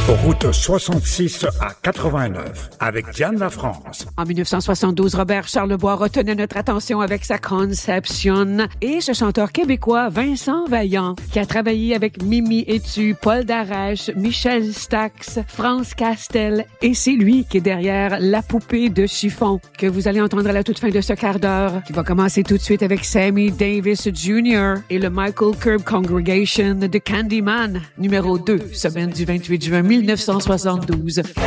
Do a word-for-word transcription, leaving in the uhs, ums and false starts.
Route soixante-six à quatre-vingt-neuf, avec Diane Lafrance. En dix-neuf cent soixante-douze, Robert Charlebois retenait notre attention avec sa conception. Et ce chanteur québécois, Vincent Vaillant, qui a travaillé avec Mimi Etu, Paul Darèche, Michel Stax, France Castel. Et c'est lui qui est derrière La Poupée de chiffon, que vous allez entendre à la toute fin de ce quart d'heure, qui va commencer tout de suite avec Sammy Davis junior et le Michael Curb Congregation de Candyman, numéro deux, semaine du vingt-huit juin mille neuf cent soixante-douze.